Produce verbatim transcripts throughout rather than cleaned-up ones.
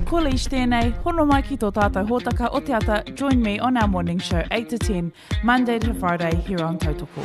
Ko leish tēnei, hono mai ki tō tātou hōtaka o te ata. Join me on our morning show, eight to ten, Monday to Friday, here on Tautoko.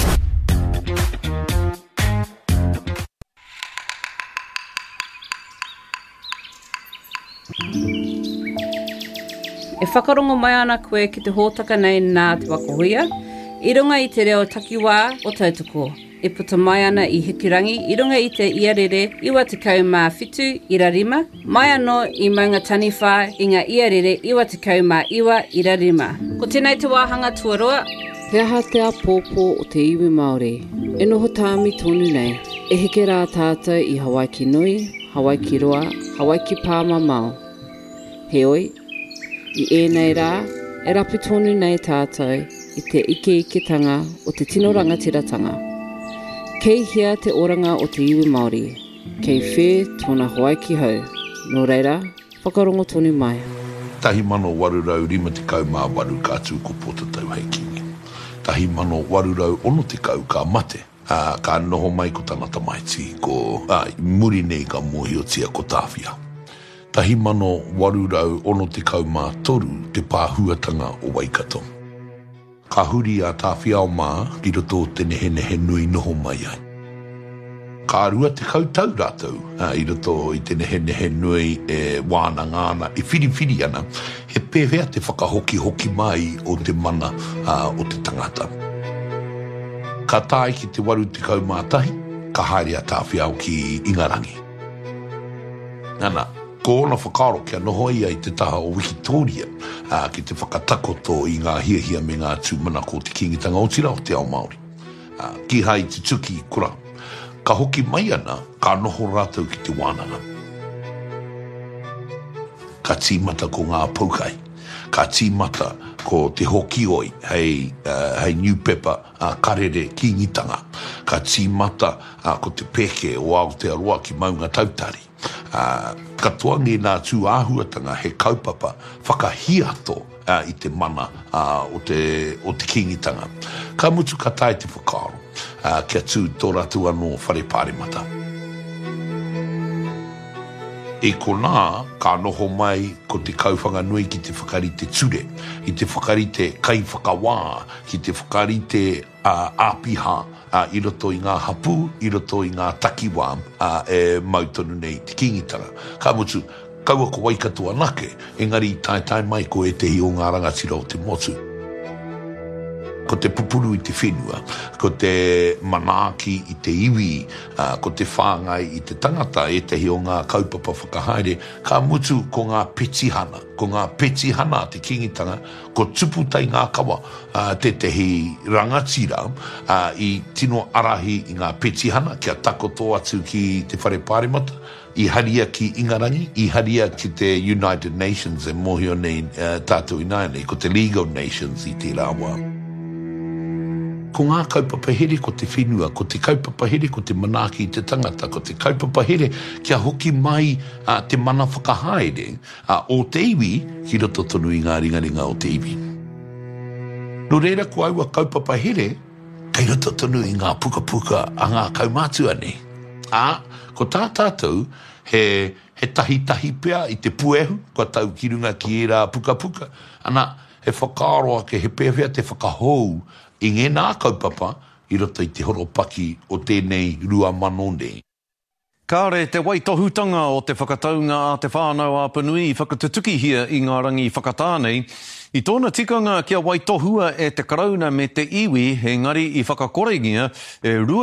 E whakarongo mai ana koe ki te hōtaka nei nā te wakohuia, i runga i te reo takiwā o Tautoko. E puta mai ana i Hikirangi, i runga i te iarere iwa te kau mā whitu ira rima, mai anō i maunga taniwha i ngā iarere iwa te kau mā iwa ira rima. Ko tēnei te wāhanga tuaroa. He aha te apōpō o te iwi Māori, e noho tāmi tonu nei, e heke rā tātou i Hawaii ki nui, Hawaii ki roa, Hawaii ki pāma mau. He oi, i ēnei rā, e rapu tonu nei tātou i te ike ike tanga o te tino rangatiratanga. Kei hea te oranga o te iwi Māori, kei whē tōna Hawaii ki hau. Nō reira, whakarongo tonu mai. Tahi mano warurau rima te kau mā waru kātū ko pōtatau hei kingi. Tahi mano warurau ono te kau ka mate. Uh, ka noho mai ko tanata maiti, ko uh, muri nei ka mohi o tia ko tāwhia. Tahi mano warurau ono te kau mā toru te pāhuatanga o Waikato. Ka huri a tāwhia o mā, ki roto te nehe nehe nui noho mai ai. Ka rua te kautau rātou, uh, i roto i te nehe nehe nui e wāna ngāna, e whiri whiri ana, he pēwhea te whakahoki hoki mai o te mana uh, o te tangata. Ka tāi ki te waru te kau mātahi, ka haere a tāwhia o ki Ingarangi. Nana, ko ona whakaro kia noho ia i te taha o Wikitoria, uh, ki te whakatakoto i ngā hiahia me ngā tūmana ko te kingitanga o tira o te ao Māori. Uh, ki hai te tuki i kura. Ka hoki mai ana, ka noho rātou ki te wānanga. Ka tīmata ko ngā paukai. Ka tīmata ko te hokioi, hei, uh, hei New Pepper, uh, karere kingitanga. Ka tīmata uh, ko te peke o Aotearoa ki maunga tautari. Uh, ka tuangi nā tū āhuatanga he kaupapa whakahiato uh, i te mana uh, o, te, o te kingitanga. Ka mutu ka tai te whakaro, uh, kia tū tō ratu anō whare pāremata. E ko nā, ka noho mai ko te kauwhanga nui ki te whakarite ture, i te whakarite kai whakawā, ki te whakarite uh, āpiha, uh, i roto i ngā hapu, i roto i ngā takiwā, uh, e mautonu nei te kingitanga. Ka mutu, kaua ko Waikato anake, engari i tai tai mai ko e te hi o ngā rangatira o te motu. Ko te pupuru i te whenua, ko te manaki i te iwi, uh, ko te whāngai i te tangata e te hi o ngā kaupapa whakahaere, ka mutu ko ngā petihana, ko ngā petihana te kingitanga, ko tuputai ngā kawa, uh, te te hi rangatira uh, i tino arahi i ngā petihana, kia takoto atu ki te whare pāremata, i haria ki Ingarangi, i haria ki te United Nations e mohio nei uh, tātou inaine, ko te League of Nations i te rāua. Ko ngā kaupapa here ko te whenua, ko te kaupapa here ko te manaki i te tangata, ko te kaupapa here kia hoki mai uh, te mana whakahaere uh, o te iwi ki roto tonu i ngā ringaringa o te iwi. No reira ko aua kaupapa here, kei roto tonu i ngā puka puka a ngā kaumātua nei. A, ko tā tātou he, he tahi tahi pea i te puehu, ko tau ki runga ki e rā puka puka. Ana, he whakaroa ke he pewhea te whakahou i ngē nā kaupapa i roto i te horopaki o tēnei rua mano nei. Kāre te waitohutanga o te whakataunga a te whānau Apanui i whakatutuki hia i ngā rangi whakatānei. I tōna tikanga kia waitohua e te karauna me te iwi, he ngari i whakakorengia e rua